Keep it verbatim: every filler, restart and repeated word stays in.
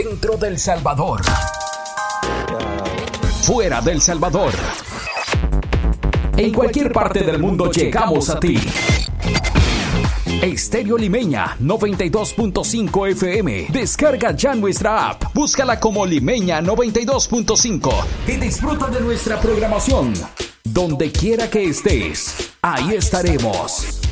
Dentro del Salvador. Fuera del Salvador. En cualquier parte del mundo llegamos a ti. Estéreo Limeña noventa y dos punto cinco F M. Descarga ya nuestra app. Búscala como Limeña noventa y dos punto cinco y disfruta de nuestra programación. Donde quiera que estés, ahí estaremos.